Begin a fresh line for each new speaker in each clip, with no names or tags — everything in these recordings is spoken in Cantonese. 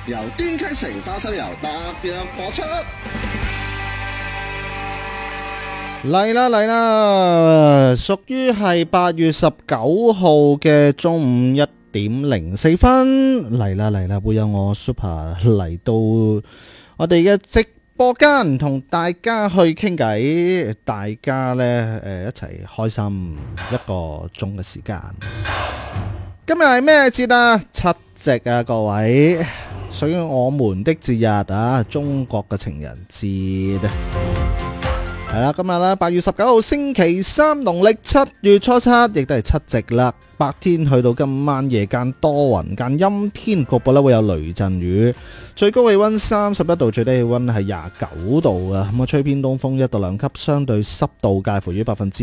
由端溪城花生油特約播出。
嚟啦，屬於係8月19號嘅中午1:04嚟啦，會有我 Super 嚟到我哋嘅直播間同大家去傾偈，大家呢一齊開心1個鐘嘅時間。今日係咩節啊？七夕啊，各位，屬於我們的節日啊，中國嘅情人節。係啦，今日啦8月19號星期三，農曆7月初7，亦都係七夕啦。白天去到今晚，夜間多雲間陰天，局部咧會有雷陣雨。最高氣溫31度，最低氣溫係29度啊。咁啊，吹偏東風1到2級，相對濕度介乎於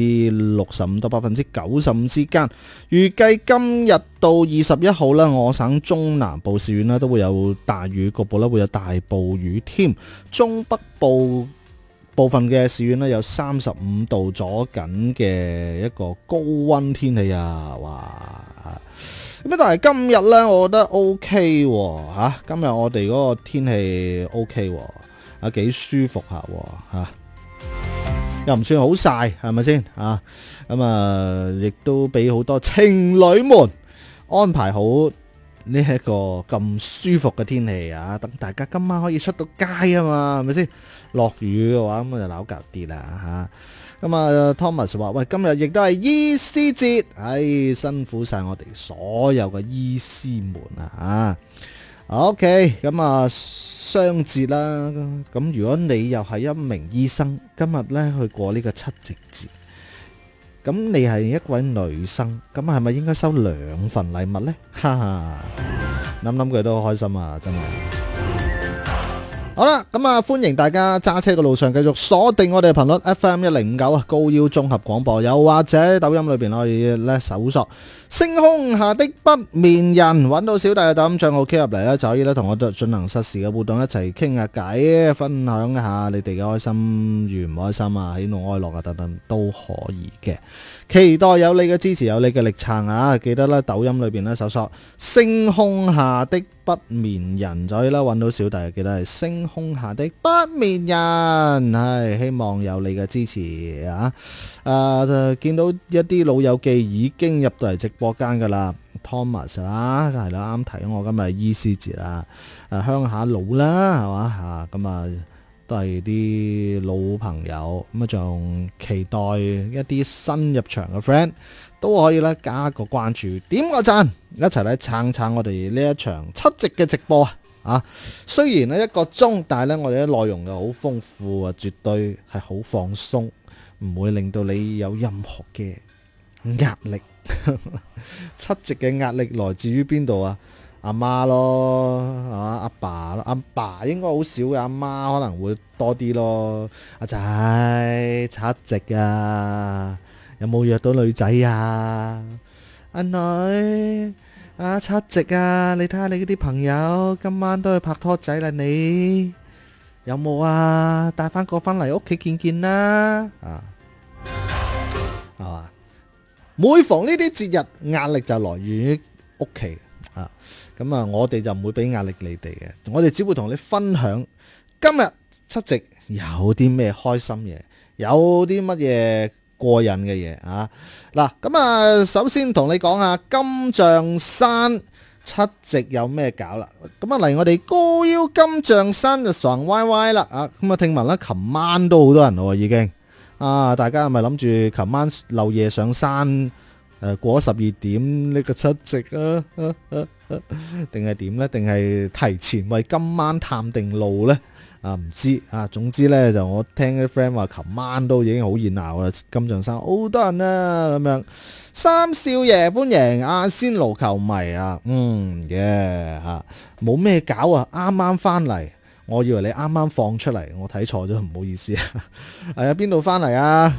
65%到95%之間。預計今日到21號呢，我省中南部市縣呢都會有大雨，局部咧會有大暴雨添。中北部分嘅市縣呢有35度左緊嘅一個高溫天氣啊！哇！咁但係今日呢，我覺得 OK 喎，今日我哋嗰個天氣 OK 喎，幾舒服下喎，又唔算好曬，係咪先啊？咁啊，亦都俾好多情侶們安排好呢一個咁舒服嘅天氣啊，等大家今晚可以出到街啊嘛，係咪先？落雨嘅話咁就扭夾啲啦嚇。咁啊 Thomas 話：喂，今日亦都係醫師節，辛苦晒我哋所有嘅醫師們啊嚇。OK，咁啊雙節啦。咁如果你又係一名醫生，今日呢去過呢個七夕節，咁你係一位女生，咁係咪應該收2份禮物呢？哈哈，諗佢都好開心啊，真係。好啦，咁啊，歡迎大家揸車嘅路上繼續鎖定我哋嘅頻率 FM1059啊，高腰綜合廣播，又或者抖音裏邊可以咧搜索星空下的不眠人，揾到小弟嘅抖音賬號 K 入嚟咧，就可以咧同我進行實時嘅互動，一齊傾下偈，分享一下你哋嘅開心與唔開心啊，喜怒哀樂啊等等都可以嘅。期待有你嘅支持，有你嘅力撐啊！記得咧抖音裏邊咧搜索星空下的不眠人，就可以啦揾到小弟，記得係星空下的不眠人，係希望有你嘅支持啊！見到一啲老友記已經入到嚟直播間噶啦 ，Thomas 啦，係啦，啱提我今日係醫師節啦，鄉下佬啦，係嘛嚇咁啊！都係啲老朋友，咁啊仲期待一啲新入場嘅 friend 都可以咧加個關注，點個讚，一齊咧撐我哋呢一場七夕嘅直播啊！雖然咧1個鐘，但係咧我哋嘅內容又好豐富啊，絕對係好放鬆，唔會令到你有任何嘅壓力。七夕嘅壓力來自於邊度啊？阿媽咯，阿爸應該好少嘅，阿媽可能會多啲咯。阿仔七夕啊，有冇約到女仔啊？阿女七夕啊，你睇下你啲朋友今晚都去拍拖仔啦，你有冇啊？帶翻個翻嚟屋企見見啦，係嘛？每逢呢啲節日，壓力就來源於屋企啊。咁啊，我哋就唔會俾壓力你哋嘅，我哋只會同你分享今日七夕有啲咩開心嘢，有啲乜嘢過癮嘅嘢啊！嗱，咁啊，首先同你講下金象山七夕有咩搞啦？咁啊，嚟我哋高腰金象山就爽歪歪啦啊！咁啊，聽聞啦，琴晚都好多人咯，已經啊，大家係咪諗住琴晚漏夜上山？過12點呢個七夕啊，定係點呢？定係提前為今晚探定路呢？唔知啊。總之呢，就我聽啲 friend 話，琴晚都已經好熱鬧啦，金象山好多人啊，咁樣。三少爺歡迎阿仙奴球迷啊，冇咩搞啊，啱啱翻嚟，我以為你啱啱放出嚟，我睇錯咗，唔好意思啊。係啊，邊度翻嚟啊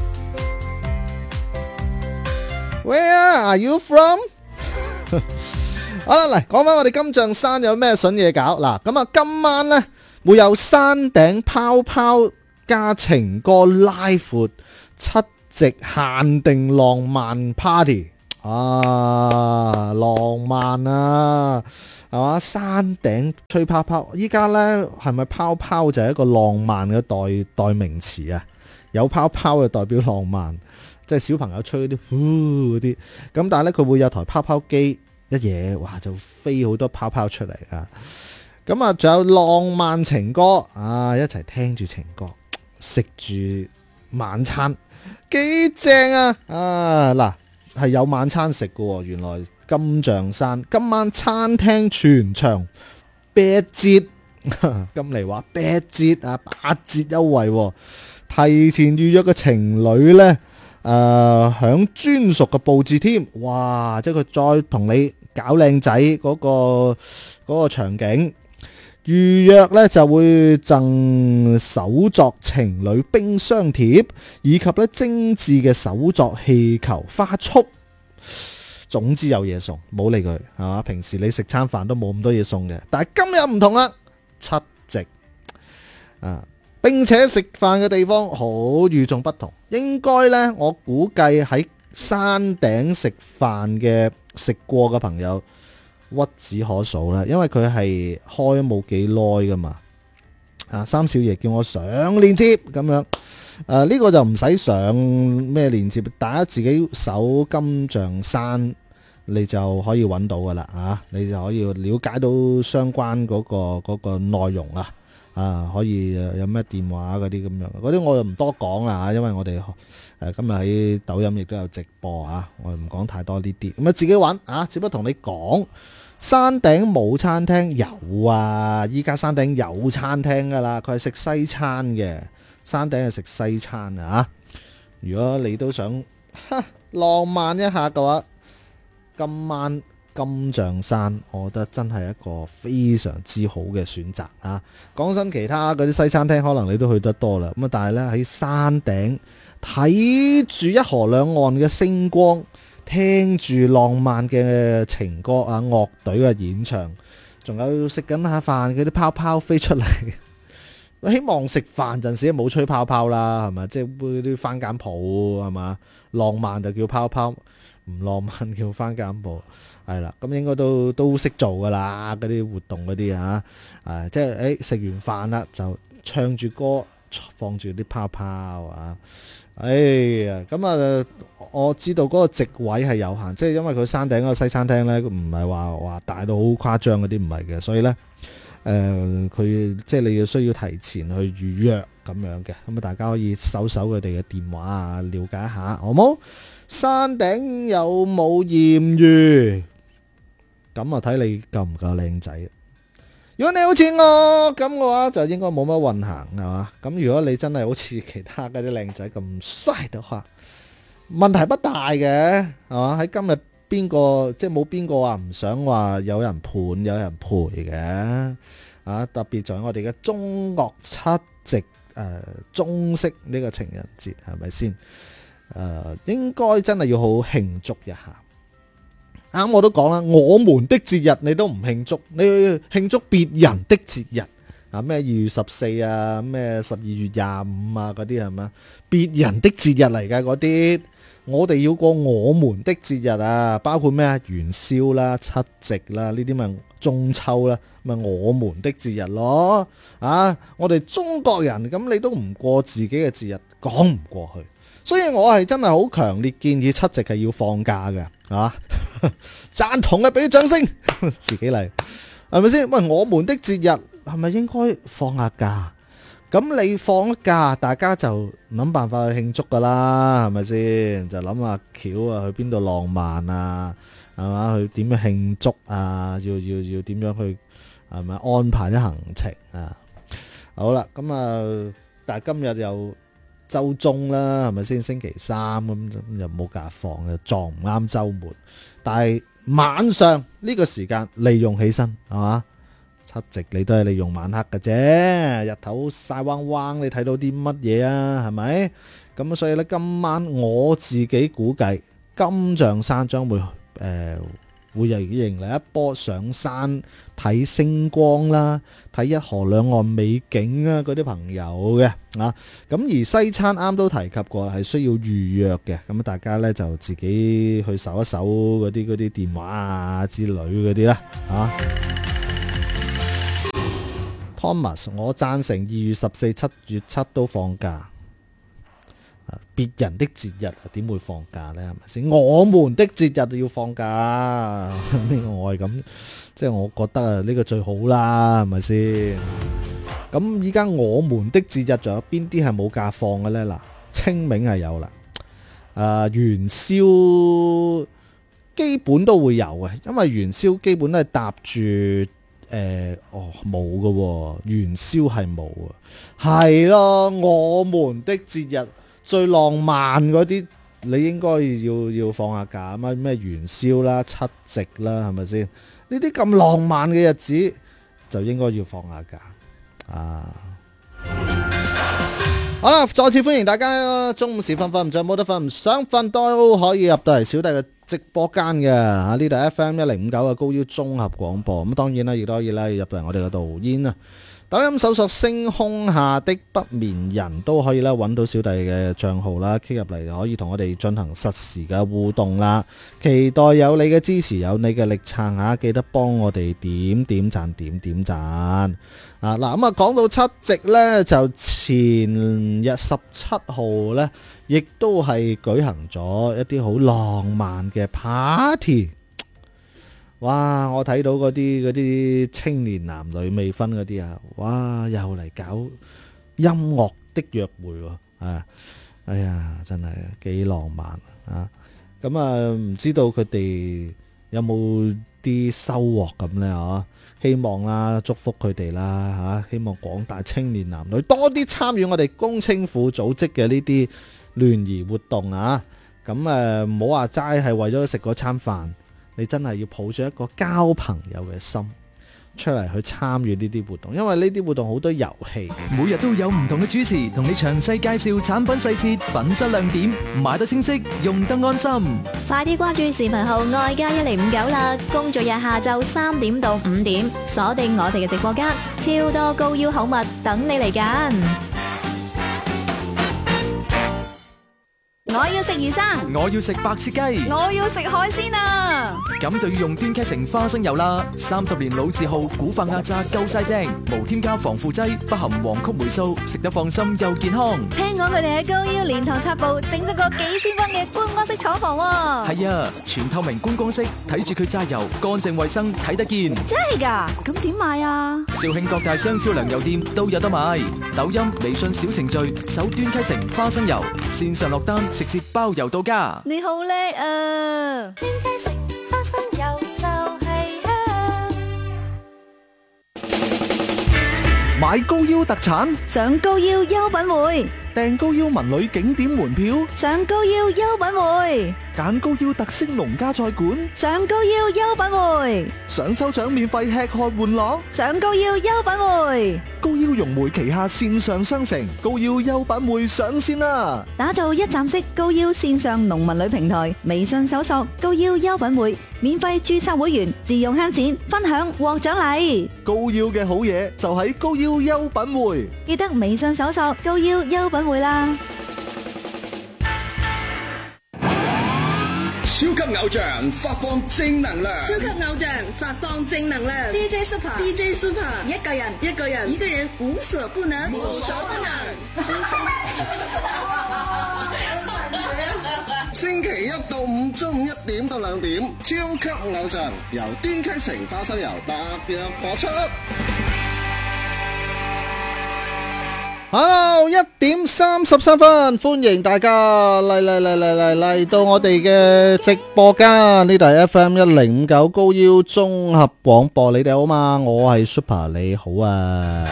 ？Where are you from？ 好啦，嚟講翻我哋金象山有咩筍嘢搞嗱，咁啊今晚呢會有山頂泡泡加情歌拉闊七夕限定浪漫 party 啊，浪漫啊！ 係嘛？山頂吹泡泡，依家呢係咪泡泡就係一個浪漫嘅代名詞啊？有泡泡就代表浪漫，即係小朋友吹嗰啲呼嗰啲。咁但係呢，佢會有台泡泡機，一嘢哇就飛好多泡泡出嚟啊！咁啊，仲有浪漫情歌啊，一齊聽住情歌，食住晚餐，幾正啊！啊嗱，係有晚餐食㗎，原來金象山今晚餐廳全場8折，咁嚟話8折啊，8折優惠，提前預約嘅情侶呢，響專屬嘅佈置添，哇！即係佢再同你搞靚仔嗰個場景。預約呢就會贈手作情侶冰箱貼，以及呢精緻嘅手作氣球花束。總之有嘢送，冇理佢係嘛。平時你食餐飯都冇咁多嘢送嘅，但係今日唔同啦，7席啊，並且食飯嘅地方好與眾不同。應該呢，我估計喺山頂食飯嘅食過嘅朋友屈指可數啦，因為佢係開冇幾耐噶嘛。三少爺叫我上鏈接咁樣，呢個就唔使上咩鏈接，大家自己搜金象山，你就可以揾到噶啦，你就可以了解到相關嗰個內容可以有咩電話嗰啲咁樣，嗰啲我就唔多講啦，因為我哋今日喺抖音亦都有直播我唔講太多呢啲，咁自己揾只不過同你講。山頂冇餐廳有啊，依家山頂有餐廳噶啦，佢係食西餐嘅，山頂係食西餐啊。如果你都想浪漫一下嘅話，今晚金象山，我覺得真係一個非常之好嘅選擇啊。講真，其他嗰啲西餐廳可能你都去得多啦，咁但係呢，喺山頂睇住一河兩岸嘅星光，聽住浪漫嘅情歌樂隊嘅演唱，仲有食緊下飯，嗰啲泡泡飛出嚟。我希望食飯陣時冇吹泡泡啦，係咪？即係啲番梘泡係嘛？浪漫就叫泡泡，唔浪漫叫番梘泡，係啦。咁應該都識做噶啦，嗰啲活動嗰啲即係食完飯啦，就唱住歌，放住啲泡泡咁我知道嗰個席位係有限，即係因為佢山頂嗰個西餐廳呢，唔係話大到好誇張嗰啲，唔係嘅，所以呢，佢即係你要需要提前去預約咁樣嘅，咁大家可以搜佢哋嘅電話了解一下，好冇？山頂有冇艷遇？咁睇你夠唔夠靚仔。如果你好似我咁嘅話，就應該冇乜運行係嘛？咁如果你真係好似其他嗰啲靚仔咁帥嘅話，問題不大嘅係嘛？喺今日邊個即係冇邊個話唔想話有人伴有人陪嘅特別在我哋嘅中國7夕中式呢個情人節係咪先？應該真係要好好慶祝一下。我都講啦，我們的節日你都唔慶祝，你去慶祝別人的節日咩2月14啊，咩12月25啊嗰啲係嘛？別人的節日嚟㗎嗰啲，我哋要過我們的節日包括咩元宵啦、7夕啦，呢啲咪中秋啦，咪我們的節日咯。我哋中國人咁你都唔過自己嘅節日，講唔過去。所以我係真係好強烈建議7夕係要放假嘅，贊同嘅俾掌聲，自己嚟係咪先？喂，我們的節日係咪應該放下假？咁你放咗假，大家就諗辦法去慶祝噶啦，係咪先？就諗下橋去邊度浪漫係嘛？去點樣慶祝要點樣去係咪安排啲行程好啦，咁但係今日又周中啦，係咪先？星期三咁又冇假放，又撞唔啱周末。但係晚上呢個時間利用起身係嘛？7夕你都係利用晚黑嘅啫，日頭曬汪汪，你睇到啲乜嘢係咪？咁所以呢，今晚我自己估計金象山將會會迎嚟一波上山睇星光啦，睇一河兩岸美景啊嗰啲朋友嘅啊。咁而西餐啱都提及過係需要預約嘅，咁大家呢就自己去搜一搜嗰啲電話啊之類嗰啲啦啊。Thomas， 我贊成2月14、7月7都放假。別人的節日點會放假呢？係咪先？我們的節日要放假，呢個我係咁，即係我覺得啊，呢個最好啦，係咪先？咁依家我們的節日仲有邊啲係冇假放嘅呢？嗱，清明係有啦，元宵基本都會有嘅，因為元宵基本都係搭住冇嘅喎，元宵係冇啊，係咯，我們的節日。最浪漫嗰啲，你應該要放下假，咩元宵啦、七夕啦，係咪先？呢啲咁浪漫嘅日子，就應該要放下假啊！好啦，再次歡迎大家，中午時分瞓唔着，冇得瞓，唔想瞓都可以入到嚟小弟嘅直播間嘅啊！呢度 FM1059嘅高腰綜合廣播，咁當然啦，亦都可以啦，入到嚟我哋嘅導演啊！抖音搜索星空下的不眠人都可以啦，揾到小弟嘅賬號啦，K 入嚟可以同我哋進行實時嘅互動啦。期待有你嘅支持，有你嘅力撐啊！記得幫我哋點讚，點讚啊！嗱咁啊，講到七夕呢，就前日17號呢，亦都係舉行咗一啲好浪漫嘅 party。哇！我睇到嗰啲青年男女未婚嗰啲啊，哇！又嚟搞音樂的約會喎，啊！哎呀，真係幾浪漫啊！咁啊，唔知道佢哋有冇啲收穫咁呢？希望啦，祝福佢哋啦，希望廣大青年男女多啲參與我哋工青婦組織嘅呢啲聯誼活動啊！咁唔好話齋係為咗食嗰餐飯。你真係要抱住一個交朋友嘅心出嚟去參與呢啲活動，因為呢啲活動好多遊戲，
每日都有唔同嘅主持同你詳細介紹產品細節、品質亮點，買得清晰，用得安心。
快啲關注視頻號愛家1059啦！工作日下晝3點到5點，鎖定我哋嘅直播間，超多高腰好物等你嚟揀。我要食魚生，
我要食白切雞，
我要食海鮮啊！
咁就要用端溪城花生油啦！30年老字號，古法壓榨夠晒正，無添加防腐劑，不含黃曲霉素，食得放心又健康。
聽講佢哋喺高腰蓮塘插步整咗個幾千蚊嘅觀光式廠房喎。
係啊，全透明觀光式，睇住佢榨油，乾淨衛生，睇得見。
真係㗎？咁點買啊？
肇慶各大商超糧油店都有得買，抖音、微信小程序搜端溪城花生油，線上落單，直接包郵到家。
你好叻啊！端溪城花生油就係香。
買高腰特產，
上高腰優品會，
訂高腰文旅景點門票，
上高腰優品會，
揀高腰特色農家菜館，
上高腰優品會，
想抽獎免費吃喝玩樂，
上高腰優品會。
高腰融媒旗下線上商城高腰優品會上線啦！
打造一站式高腰線上農民旅平台，微信搜索高腰優品會，免費註冊會員，自用慳錢，分享獲獎勵。
高腰嘅好嘢就喺高腰優品會，
記得微信搜索高腰優品會啦！
超級偶像發放正能量，
超級偶像發放正能量。DJ Super， 一個人無所不能，無所不能。
星期1到5中午1點到2點，超級偶像由端溪城花生油特別播出。
Hello， 1點33分，歡迎大家嚟到我哋嘅直播間，呢度係 FM1059高腰綜合廣播，你哋好嘛？我係 Super， 你好啊。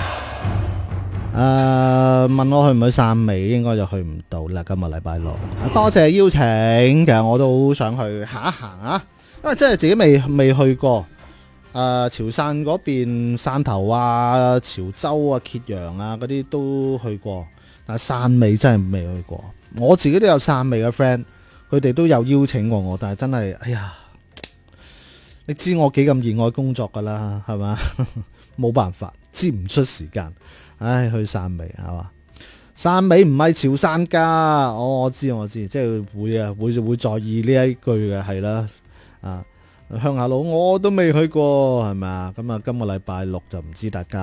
問我去唔去汕尾，應該就去唔到啦。今日禮拜六，多謝邀請，其實我都好想去行一行啊，因為真係自己未去過。潮汕嗰邊汕頭啊、潮州啊、揭陽啊嗰啲都去過，但係汕尾真係未去過。我自己都有汕尾嘅 friend，佢哋都有邀請過我，但係真係，哎呀， 你知我幾咁熱愛工作噶啦，係嘛？冇辦法，擠唔出時間。唉，去汕尾係嘛？汕尾唔係潮汕噶，我知，即係會在意呢一句嘅，係啦。啊，鄉下佬我都未去過，係咪啊？咁啊，今個禮拜六就唔知大家